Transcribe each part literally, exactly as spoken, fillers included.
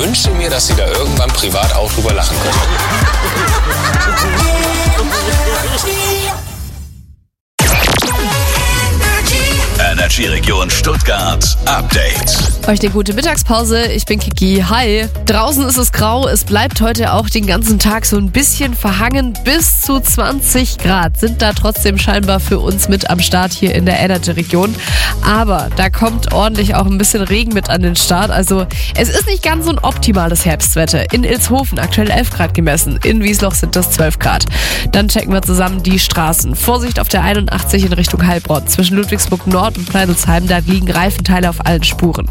wünsche mir, dass Sie da irgendwann privat auch drüber lachen können. Energy Region Stuttgart Update. Euch eine gute Mittagspause, ich bin Kiki, hi. Draußen ist es grau, es bleibt heute auch den ganzen Tag so ein bisschen verhangen. Bis zu zwanzig Grad sind da trotzdem scheinbar für uns mit am Start hier in der Energy Region. Aber da kommt ordentlich auch ein bisschen Regen mit an den Start. Also es ist nicht ganz so ein optimales Herbstwetter. In Ilshofen aktuell elf Grad gemessen, in Wiesloch sind das zwölf Grad. Dann checken wir zusammen die Straßen. Vorsicht auf der einundachtzig in Richtung Heilbronn. Zwischen Ludwigsburg Nord und Kleidelsheim, da liegen Reifenteile auf allen Spuren.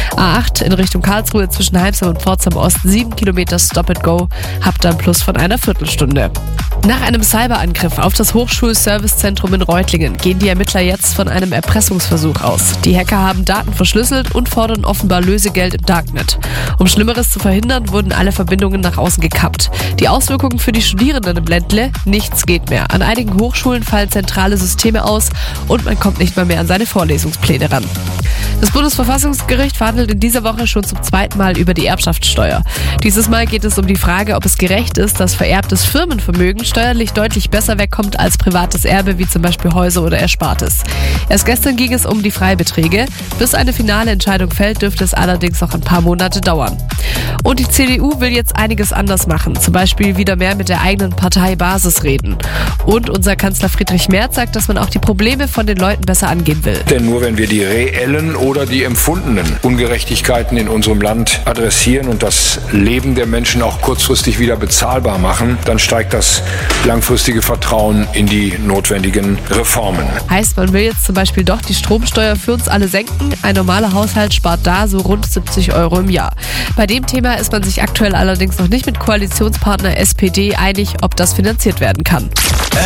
A acht in Richtung Karlsruhe zwischen Heimsheim und Pforzheim Ost, sieben Kilometer Stop and Go, habt dann Plus von einer Viertelstunde. Nach einem Cyberangriff auf das Hochschulservicezentrum in Reutlingen gehen die Ermittler jetzt von einem Erpressungsversuch aus. Die Hacker haben Daten verschlüsselt und fordern offenbar Lösegeld im Darknet. Um Schlimmeres zu verhindern, wurden alle Verbindungen nach außen gekappt. Die Auswirkungen für die Studierenden im Ländle? Nichts geht mehr. An einigen Hochschulen fallen zentrale Systeme aus und man kommt nicht mal mehr an seine Vorlesungspläne ran. Das Bundesverfassungsgericht verhandelt in dieser Woche schon zum zweiten Mal über die Erbschaftssteuer. Dieses Mal geht es um die Frage, ob es gerecht ist, dass vererbtes Firmenvermögen steuerlich deutlich besser wegkommt als privates Erbe, wie zum Beispiel Häuser oder Erspartes. Erst gestern ging es um die Freibeträge. Bis eine finale Entscheidung fällt, dürfte es allerdings noch ein paar Monate dauern. Und die C D U will jetzt einiges anders machen, zum Beispiel wieder mehr mit der eigenen Parteibasis reden. Und unser Kanzler Friedrich Merz sagt, dass man auch die Probleme von den Leuten besser angehen will. Denn nur wenn wir die reellen oder die empfundenen Ungerechtigkeiten in unserem Land adressieren und das Leben der Menschen auch kurzfristig wieder bezahlbar machen, dann steigt das langfristige Vertrauen in die notwendigen Reformen. Heißt, man will jetzt zum Beispiel doch die Stromsteuer für uns alle senken. Ein normaler Haushalt spart da so rund siebzig Euro im Jahr. Bei dem Thema ist man sich aktuell allerdings noch nicht mit Koalitionspartner S P D einig, ob das finanziert werden kann.